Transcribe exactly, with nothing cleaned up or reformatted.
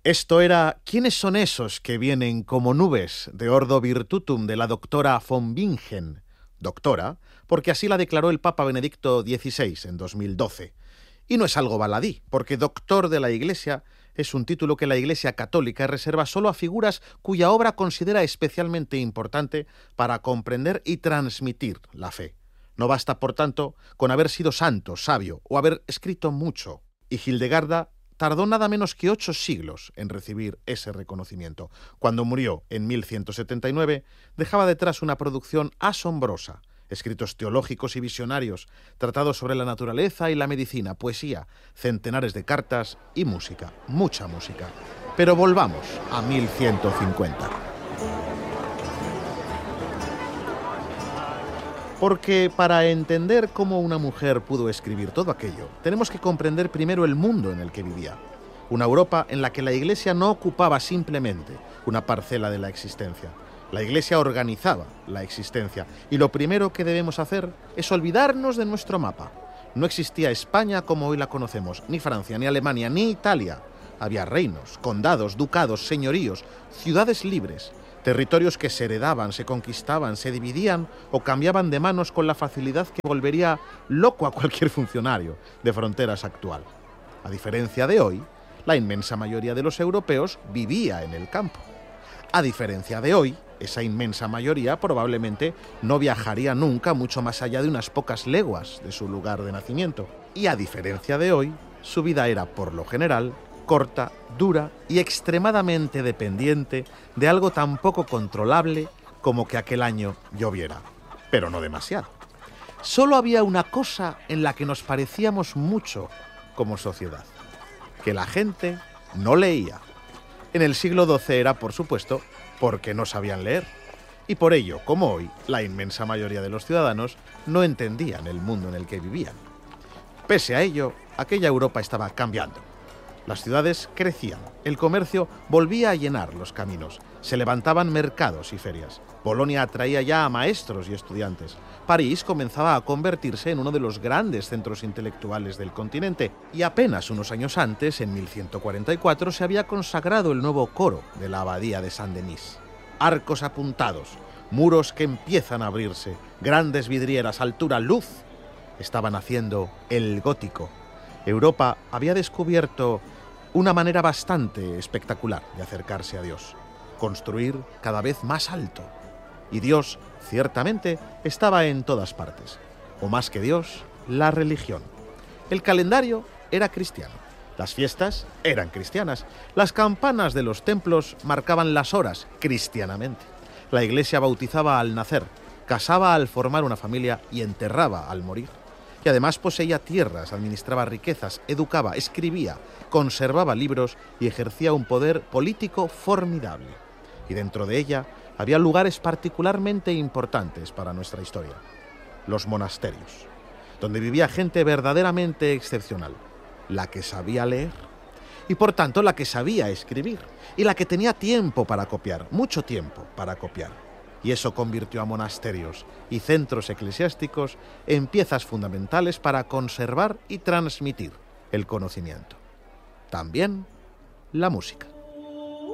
Esto era ¿Quiénes son esos que vienen como nubes? De Ordo Virtutum de la doctora von Bingen. Doctora, porque así la declaró el Papa Benedicto dieciséis en dos mil doce. Y no es algo baladí, porque doctor de la Iglesia es un título que la Iglesia católica reserva solo a figuras cuya obra considera especialmente importante para comprender y transmitir la fe. No basta, por tanto, con haber sido santo, sabio o haber escrito mucho. Y Hildegarda tardó nada menos que ocho siglos en recibir ese reconocimiento. Cuando murió en mil ciento setenta y nueve, dejaba detrás una producción asombrosa, escritos teológicos y visionarios, tratados sobre la naturaleza y la medicina, poesía, centenares de cartas y música, mucha música. Pero volvamos a mil ciento cincuenta. Porque para entender cómo una mujer pudo escribir todo aquello, tenemos que comprender primero el mundo en el que vivía. Una Europa en la que la Iglesia no ocupaba simplemente una parcela de la existencia. La Iglesia organizaba la existencia. Y lo primero que debemos hacer es olvidarnos de nuestro mapa. No existía España como hoy la conocemos, ni Francia, ni Alemania, ni Italia. Había reinos, condados, ducados, señoríos, ciudades libres. Territorios que se heredaban, se conquistaban, se dividían o cambiaban de manos con la facilidad que volvería loco a cualquier funcionario de fronteras actual. A diferencia de hoy, la inmensa mayoría de los europeos vivía en el campo. A diferencia de hoy, esa inmensa mayoría probablemente no viajaría nunca mucho más allá de unas pocas leguas de su lugar de nacimiento. Y a diferencia de hoy, su vida era, por lo general, corta, dura y extremadamente dependiente de algo tan poco controlable como que aquel año lloviera. Pero no demasiado. Solo había una cosa en la que nos parecíamos mucho como sociedad: que la gente no leía. En el siglo doce era, por supuesto, porque no sabían leer. Y por ello, como hoy, la inmensa mayoría de los ciudadanos no entendían el mundo en el que vivían. Pese a ello, aquella Europa estaba cambiando. Las ciudades crecían, el comercio volvía a llenar los caminos, se levantaban mercados y ferias. Bolonia atraía ya a maestros y estudiantes. París comenzaba a convertirse en uno de los grandes centros intelectuales del continente y apenas unos años antes, en mil ciento cuarenta y cuatro, se había consagrado el nuevo coro de la abadía de Saint-Denis. Arcos apuntados, muros que empiezan a abrirse, grandes vidrieras, altura, luz. Estaban haciendo el gótico. Europa había descubierto una manera bastante espectacular de acercarse a Dios: construir cada vez más alto. Y Dios, ciertamente, estaba en todas partes. O más que Dios, la religión. El calendario era cristiano. Las fiestas eran cristianas. Las campanas de los templos marcaban las horas cristianamente. La Iglesia bautizaba al nacer, casaba al formar una familia y enterraba al morir. Y además poseía tierras, administraba riquezas, educaba, escribía, conservaba libros y ejercía un poder político formidable. Y dentro de ella había lugares particularmente importantes para nuestra historia: los monasterios, donde vivía gente verdaderamente excepcional, la que sabía leer y por tanto la que sabía escribir y la que tenía tiempo para copiar, mucho tiempo para copiar. Y eso convirtió a monasterios y centros eclesiásticos en piezas fundamentales para conservar y transmitir el conocimiento. También la música.